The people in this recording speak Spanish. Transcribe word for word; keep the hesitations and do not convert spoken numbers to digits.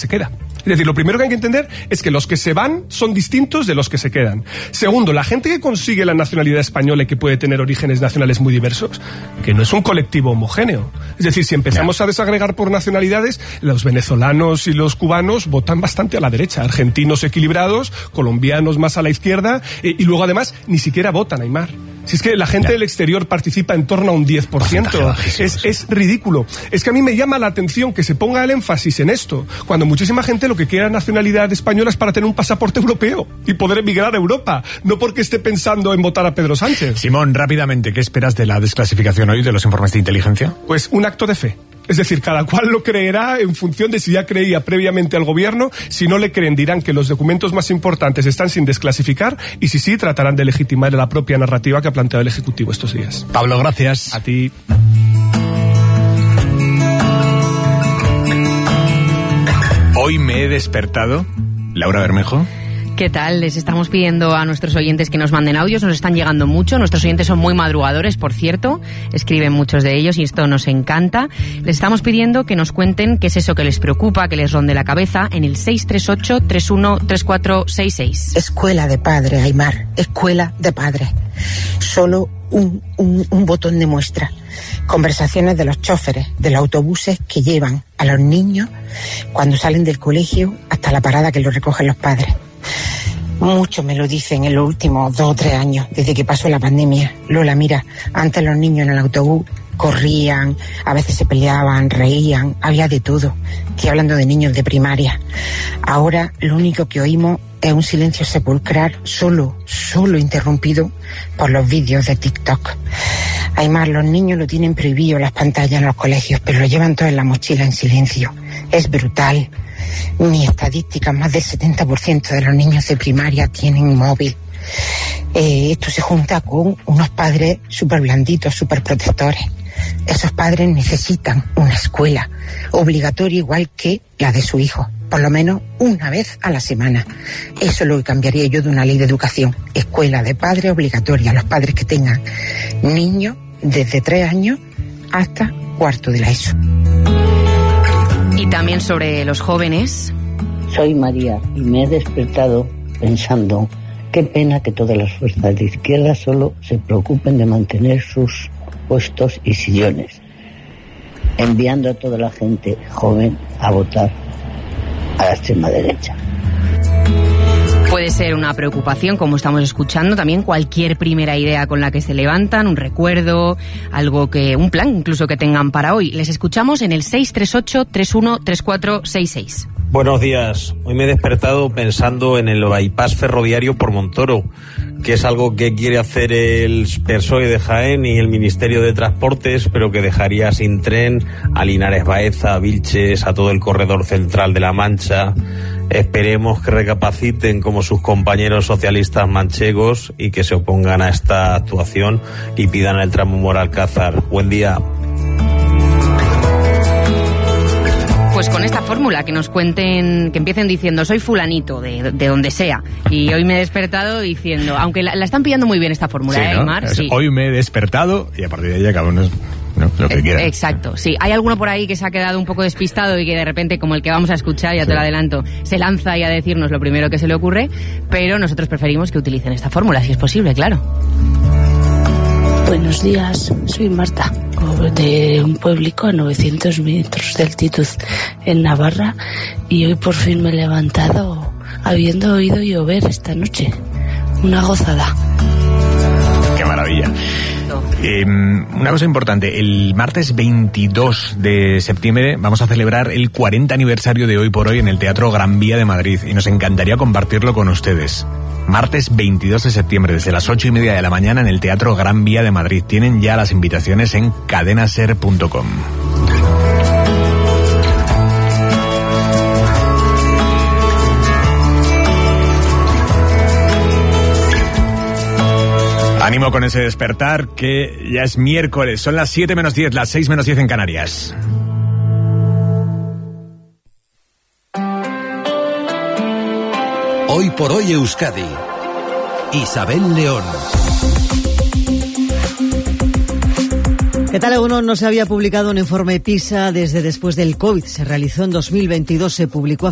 se queda. Es decir, lo primero que hay que entender es que los que se van son distintos de los que se quedan. Segundo, la gente que consigue la nacionalidad española y que puede tener orígenes nacionales muy diversos, que no es un colectivo homogéneo. Es decir, si empezamos a desagregar por nacionalidades, los venezolanos y los cubanos votan bastante a la derecha, argentinos equilibrados, colombianos más a la izquierda, y, y luego además ni siquiera votan, Aymar. Si es que la gente ya. del exterior participa en torno a un diez por ciento. Es, es ridículo. Es que a mí me llama la atención que se ponga el énfasis en esto, cuando muchísima gente lo que quiere es nacionalidad española es para tener un pasaporte europeo y poder emigrar a Europa, no porque esté pensando en votar a Pedro Sánchez. Simón, rápidamente, ¿qué esperas de la desclasificación hoy de los informes de inteligencia? Pues un acto de fe. Es decir, cada cual lo creerá en función de si ya creía previamente al gobierno. Si no le creen, dirán que los documentos más importantes están sin desclasificar, y si sí, tratarán de legitimar la propia narrativa que ha planteado el Ejecutivo estos días. Pablo, gracias. A ti. Hoy me he despertado. Laura Bermejo. ¿Qué tal? Les estamos pidiendo a nuestros oyentes que nos manden audios, nos están llegando mucho, nuestros oyentes son muy madrugadores, por cierto, escriben muchos de ellos y esto nos encanta. Les estamos pidiendo que nos cuenten qué es eso que les preocupa, que les ronde la cabeza, en el seis tres ocho, tres uno tres cuatro seis seis. Escuela de padre, Aymar, escuela de padre. Solo un, un, un botón de muestra. Conversaciones de los choferes, de los autobuses que llevan a los niños cuando salen del colegio hasta la parada que los recogen los padres. Mucho me lo dicen en los últimos dos o tres años, desde que pasó la pandemia. Lola, mira, antes los niños en el autobús corrían, a veces se peleaban, reían, había de todo. Estoy hablando de niños de primaria. Ahora lo único que oímos es un silencio sepulcral, solo, solo interrumpido por los vídeos de TikTok. Además, los niños lo tienen prohibido las pantallas en los colegios, pero lo llevan todo en la mochila en silencio. Es brutal. Mi estadística, más del setenta por ciento de los niños de primaria tienen móvil. Eh, esto se junta con unos padres súper blanditos, súper protectores. Esos padres necesitan una escuela obligatoria igual que la de su hijo, por lo menos una vez a la semana. Eso es lo que cambiaría yo de una ley de educación. Escuela de padres obligatoria, los padres que tengan niños desde tres años hasta cuarto de la ESO. Y también sobre los jóvenes. Soy María y me he despertado pensando qué pena que todas las fuerzas de izquierda solo se preocupen de mantener sus puestos y sillones, enviando a toda la gente joven a votar a la extrema derecha. Puede ser una preocupación, como estamos escuchando, también cualquier primera idea con la que se levantan, un recuerdo, algo que, un plan incluso que tengan para hoy. Les escuchamos en el seis tres ocho, tres uno tres cuatro seis seis. Buenos días. Hoy me he despertado pensando en el bypass ferroviario por Montoro, que es algo que quiere hacer el P S O E de Jaén y el Ministerio de Transportes, pero que dejaría sin tren a Linares Baeza, a Vilches, a todo el corredor central de La Mancha. Esperemos que recapaciten como sus compañeros socialistas manchegos y que se opongan a esta actuación y pidan el tramo Moralcázar. Buen día. Pues con esta fórmula, que nos cuenten, que empiecen diciendo soy fulanito, de, de donde sea. Y hoy me he despertado diciendo, aunque la, la están pillando muy bien esta fórmula, sí, ¿eh, ¿no? Mar? Sí. Hoy me he despertado y a partir de ahí cada uno es, ¿no? Lo que quiera. Exacto, sí. Hay alguno por ahí que se ha quedado un poco despistado y que de repente, como el que vamos a escuchar, ya sí. te lo adelanto, se lanza y a decirnos lo primero que se le ocurre, pero nosotros preferimos que utilicen esta fórmula, si es posible, claro. Buenos días, soy Marta, de un pueblico a novecientos metros de altitud en Navarra, y hoy por fin me he levantado habiendo oído llover esta noche. Una gozada. ¡Qué maravilla! Eh, una cosa importante, el martes veintidós de septiembre vamos a celebrar el cuarenta aniversario de Hoy por Hoy en el Teatro Gran Vía de Madrid y nos encantaría compartirlo con ustedes. Martes veintidós de septiembre, desde las ocho y media de la mañana en el Teatro Gran Vía de Madrid. Tienen ya las invitaciones en cadenaser punto com. Ánimo con ese despertar, que ya es miércoles. Son las siete menos diez, las seis menos diez en Canarias. Hoy por hoy Euskadi. Isabel León. ¿Qué tal, Egunon? No se había publicado un informe PISA desde después del COVID. Se realizó en dos mil veintidós, se publicó a